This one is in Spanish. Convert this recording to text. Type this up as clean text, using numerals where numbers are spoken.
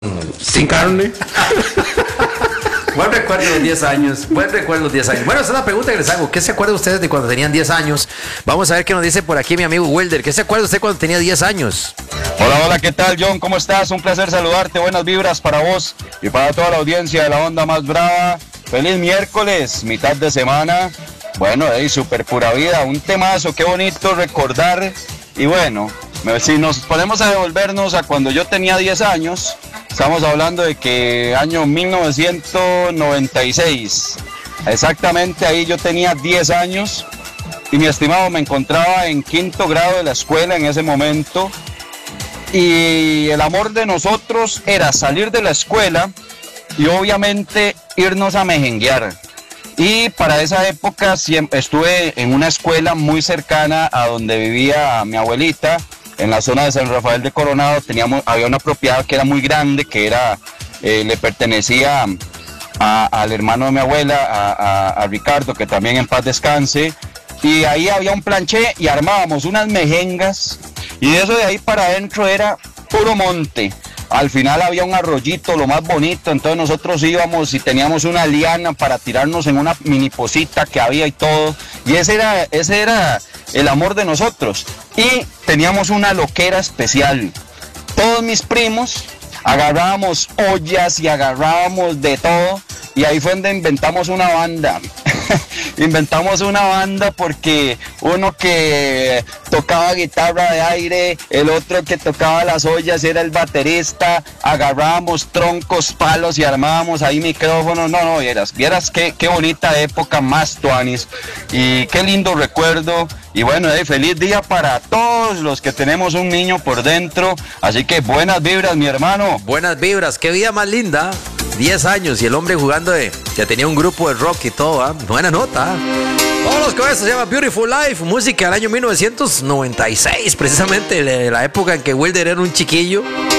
sin carne. Buen recuerdo de los 10 años. Buen recuerdo de los 10 años. Bueno, esa es la pregunta que les hago. ¿Qué se acuerdan ustedes de cuando tenían 10 años? Vamos a ver qué nos dice por aquí mi amigo Wilder. ¿Qué se acuerda usted cuando tenía 10 años? Hola, ¿qué tal, John? ¿Cómo estás? Un placer saludarte. Buenas vibras para vos y para toda la audiencia de la onda más brava. Feliz miércoles, mitad de semana. Bueno, súper pura vida. Un temazo, qué bonito recordar. Y bueno, si nos ponemos a devolvernos a cuando yo tenía 10 años, estamos hablando de que año 1996. Exactamente, ahí yo tenía 10 años y mi estimado me encontraba en 5º grado de la escuela en ese momento. Y el amor de nosotros era salir de la escuela y obviamente irnos a mejenguear. Y para esa época estuve en una escuela muy cercana a donde vivía mi abuelita, en la zona de San Rafael de Coronado. Había una propiedad que era muy grande, que le pertenecía al hermano de mi abuela, a Ricardo, que también en paz descanse. Y ahí había un planché y armábamos unas mejengas. Y de eso de ahí para adentro era puro monte. Al final había un arroyito, lo más bonito, entonces nosotros íbamos y teníamos una liana para tirarnos en una mini posita que había y todo. Y ese era el amor de nosotros. Y teníamos una loquera especial. Todos mis primos agarrábamos ollas y agarrábamos de todo. Y ahí fue donde inventamos una banda. Inventamos una banda porque uno que tocaba guitarra de aire, el otro que tocaba las ollas era el baterista, agarrábamos troncos, palos y armábamos ahí micrófonos. No, vieras qué bonita época, más tuanis, y qué lindo recuerdo. Y bueno, feliz día para todos los que tenemos un niño por dentro, así que buenas vibras, mi hermano. Buenas vibras, qué vida más linda. 10 años y el hombre jugando ya tenía un grupo de rock y todo, ¿eh? Buena nota. Vámonos con esto, se llama Beautiful Life, música del año 1996, precisamente la época en que Wilder era un chiquillo.